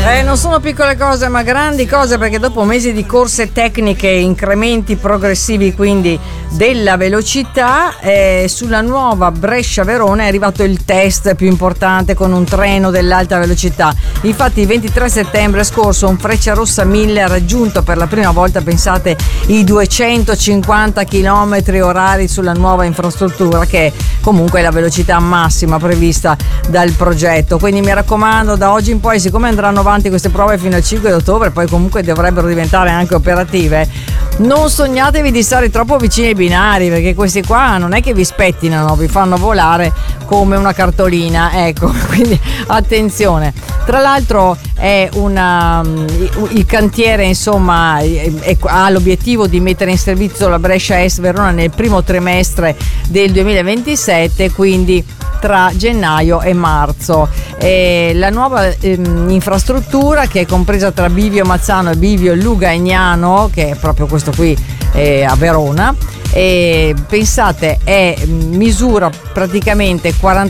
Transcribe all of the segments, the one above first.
Non sono piccole cose ma grandi cose, perché dopo mesi di corse tecniche e incrementi progressivi quindi della velocità, sulla nuova Brescia-Verona è arrivato il test più importante con un treno dell'alta velocità. Infatti il 23 settembre scorso un Frecciarossa 1000 ha raggiunto per la prima volta, pensate, i 250 km orari sulla nuova infrastruttura, che comunque è la velocità massima prevista dal progetto. Quindi mi raccomando, da oggi in poi, siccome andranno avanti queste prove fino al 5 di ottobre, poi comunque dovrebbero diventare anche operative, non sognatevi di stare troppo vicini ai binari, perché questi qua non è che vi spettinano, vi fanno volare come una cartolina, ecco, quindi attenzione. Tra l'altro è il cantiere, insomma, ha l'obiettivo di mettere in servizio la Brescia Est Verona nel primo trimestre del 2027, quindi tra gennaio e marzo. La nuova infrastruttura, che è compresa tra Bivio Mazzano e Bivio Lugagnano, che è proprio questo qui a Verona, pensate, misura praticamente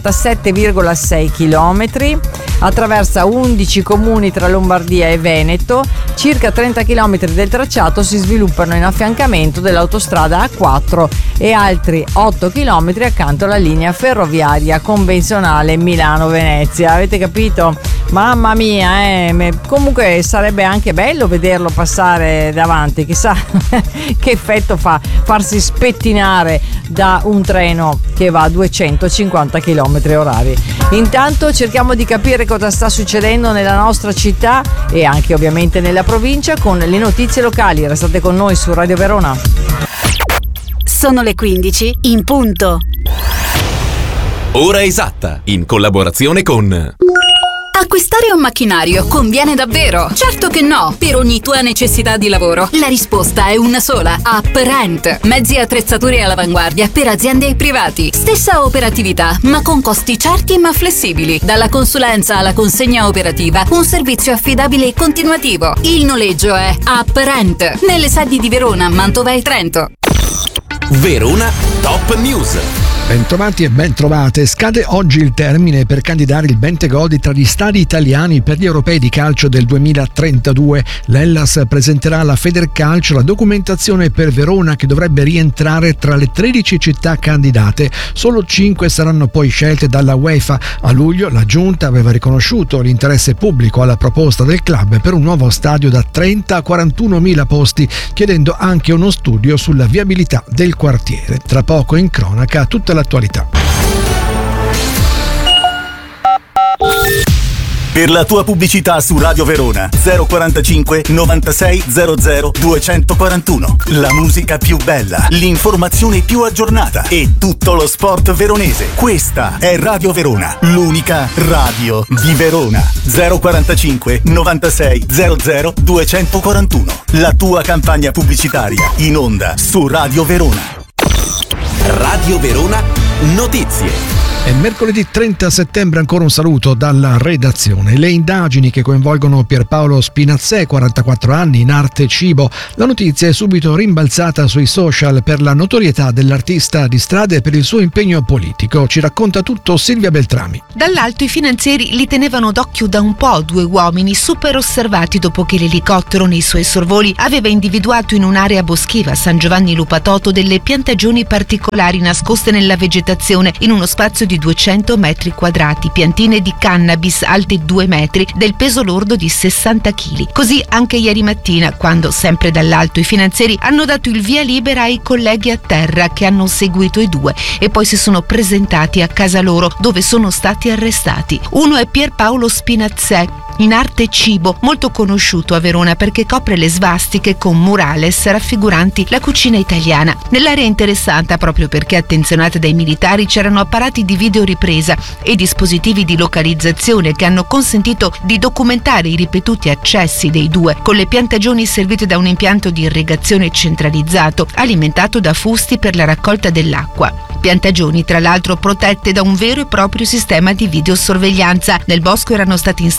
47,6 km, attraversa 11 comuni tra Lombardia e Veneto. Circa 30 km del tracciato si sviluppano in affiancamento dell'autostrada A4 e altri 8 km accanto alla linea ferroviaria convenzionale Milano-Venezia. Avete capito? Mamma mia, comunque sarebbe anche bello vederlo passare davanti, chissà che effetto fa farsi spettinare da un treno che va a 250 km orari. Intanto cerchiamo di capire cosa sta succedendo nella nostra città e anche ovviamente nella provincia con le notizie locali. Restate con noi su Radio Verona. Sono le 15 in punto. Ora esatta, in collaborazione con... Acquistare un macchinario conviene davvero? Certo che no! Per ogni tua necessità di lavoro, la risposta è una sola: UpRent. Mezzi e attrezzature all'avanguardia per aziende e privati. Stessa operatività, ma con costi certi ma flessibili. Dalla consulenza alla consegna operativa, un servizio affidabile e continuativo. Il noleggio è UpRent, nelle sedi di Verona, Mantova e Trento. Verona Top News. Bentrovati e ben trovate. Scade oggi il termine per candidare il Bentegodi tra gli stadi italiani per gli europei di calcio del 2032. L'Hellas presenterà alla Federcalcio la documentazione per Verona, che dovrebbe rientrare tra le 13 città candidate. Solo 5 saranno poi scelte dalla UEFA. A luglio la Giunta aveva riconosciuto l'interesse pubblico alla proposta del club per un nuovo stadio da 30 a 41.000 posti, chiedendo anche uno studio sulla viabilità del quartiere. Tra poco in cronaca tutta l'attualità. Per la tua pubblicità su Radio Verona 045 96 00 241. La musica più bella, l'informazione più aggiornata e tutto lo sport veronese. Questa è Radio Verona, l'unica radio di Verona. 045 96 00 241. La tua campagna pubblicitaria in onda su Radio Verona. Radio Verona Notizie. È mercoledì 30 settembre, ancora un saluto dalla redazione. Le indagini che coinvolgono Pierpaolo Spinazzè, 44 anni, in arte e cibo. La notizia è subito rimbalzata sui social per la notorietà dell'artista di strada e per il suo impegno politico. Ci racconta tutto Silvia Beltrami. Dall'alto i finanzieri li tenevano d'occhio da un po', due uomini super osservati dopo che l'elicottero nei suoi sorvoli aveva individuato in un'area boschiva a San Giovanni Lupatoto delle piantagioni particolari nascoste nella vegetazione in uno spazio di 200 metri quadrati, piantine di cannabis alte 2 metri, del peso lordo di 60 kg. Così anche ieri mattina, quando sempre dall'alto i finanzieri hanno dato il via libera ai colleghi a terra, che hanno seguito i due e poi si sono presentati a casa loro, dove sono stati arrestati. Uno è Pierpaolo Spinazzè, in arte e cibo, molto conosciuto a Verona perché copre le svastiche con murales raffiguranti la cucina italiana. Nell'area interessata, proprio perché attenzionata dai militari, c'erano apparati di videoripresa e dispositivi di localizzazione che hanno consentito di documentare i ripetuti accessi dei due, con le piantagioni servite da un impianto di irrigazione centralizzato alimentato da fusti per la raccolta dell'acqua. Piantagioni tra l'altro protette da un vero e proprio sistema di videosorveglianza. Nel bosco erano state installate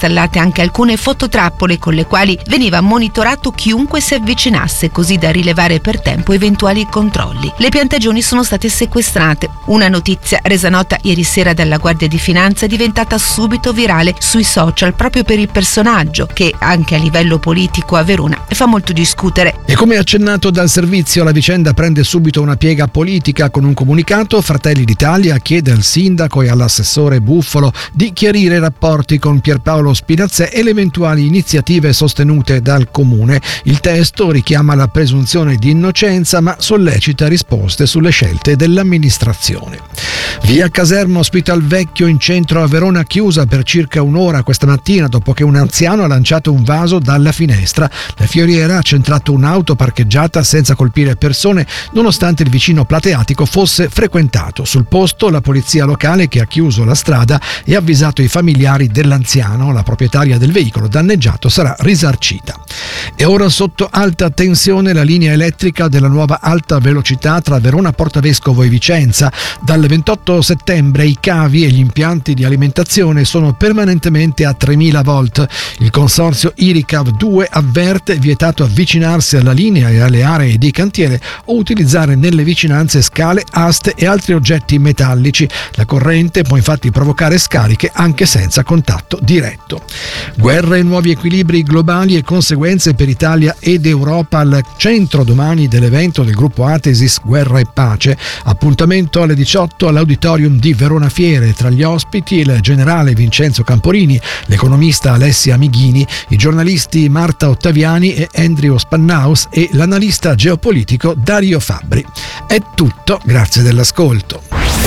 anche alcune fototrappole con le quali veniva monitorato chiunque si avvicinasse, così da rilevare per tempo eventuali controlli. Le piantagioni sono state sequestrate. Una notizia resa nota ieri sera dalla Guardia di Finanza è diventata subito virale sui social proprio per il personaggio che, anche a livello politico a Verona, fa molto discutere. E come accennato dal servizio, la vicenda prende subito una piega politica. Con un comunicato, Fratelli d'Italia chiede al sindaco e all'assessore Buffolo di chiarire i rapporti con Pierpaolo Spinazzè e le eventuali iniziative sostenute dal comune. Il testo richiama la presunzione di innocenza ma sollecita risposte sulle scelte dell'amministrazione. Via Caserma Ospitalvecchio in centro a Verona chiusa per circa un'ora questa mattina dopo che un anziano ha lanciato un vaso dalla finestra. La fioriera ha centrato un'auto parcheggiata senza colpire persone nonostante il vicino plateatico fosse frequentato. Sul posto la polizia locale che ha chiuso la strada e ha avvisato i familiari dell'anziano. La proprietaria del veicolo danneggiato sarà risarcita. E ora sotto alta tensione la linea elettrica della nuova alta velocità tra Verona Portavescovo e Vicenza. Dal 28 settembre i cavi e gli impianti di alimentazione sono permanentemente a 3000 volt. Il consorzio Iricav 2 avverte: vietato avvicinarsi alla linea e alle aree di cantiere o utilizzare nelle vicinanze scale, aste e altri oggetti metallici. La corrente può infatti provocare scariche anche senza contatto diretto. Guerra e nuovi equilibri globali e conseguenze per Italia ed Europa al centro domani dell'evento del gruppo Atesis Guerra e Pace. Appuntamento alle 18 all'Auditorium di Verona Fiere. Tra gli ospiti il generale Vincenzo Camporini, l'economista Alessia Mighini, i giornalisti Marta Ottaviani e Andrew Spannaus e l'analista geopolitico Dario Fabbri. È tutto, grazie dell'ascolto.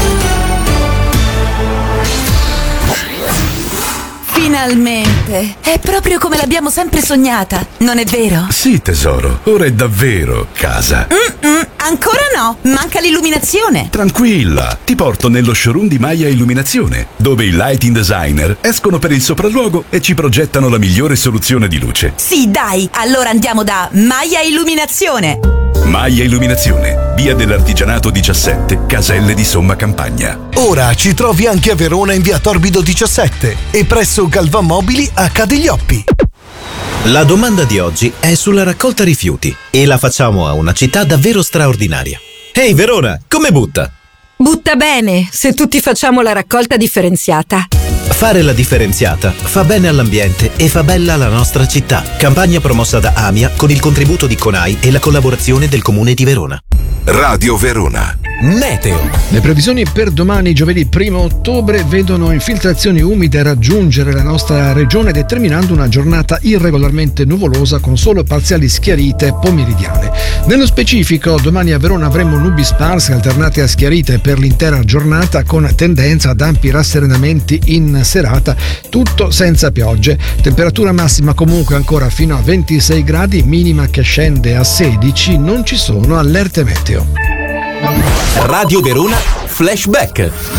Finalmente! È proprio come l'abbiamo sempre sognata, non è vero? Sì, tesoro, ora è davvero casa. Ancora no, manca l'illuminazione. Tranquilla, ti porto nello showroom di Maya Illuminazione, dove i lighting designer escono per il sopralluogo e ci progettano la migliore soluzione di luce. Sì, dai, allora andiamo da Maya Illuminazione. Maya Illuminazione, via dell'Artigianato 17, Caselle di Somma Campagna. Ora ci trovi anche a Verona in via Torbido 17 e presso Galvan Mobili a Cadiglioppi. La domanda di oggi è sulla raccolta rifiuti e la facciamo a una città davvero straordinaria. Ehi Verona, come butta? Butta bene, se tutti facciamo la raccolta differenziata. Fare la differenziata fa bene all'ambiente e fa bella la nostra città. Campagna promossa da AMIA con il contributo di CONAI e la collaborazione del Comune di Verona. Radio Verona. Meteo. Le previsioni per domani, giovedì 1 ottobre, vedono infiltrazioni umide raggiungere la nostra regione, determinando una giornata irregolarmente nuvolosa con solo parziali schiarite pomeridiane. Nello specifico, domani a Verona avremo nubi sparse alternate a schiarite per l'intera giornata, con tendenza ad ampi rasserenamenti in serata, tutto senza piogge. Temperatura massima comunque ancora fino a 26 gradi, minima che scende a 16, non ci sono allerte meteo. Radio Verona Flashback.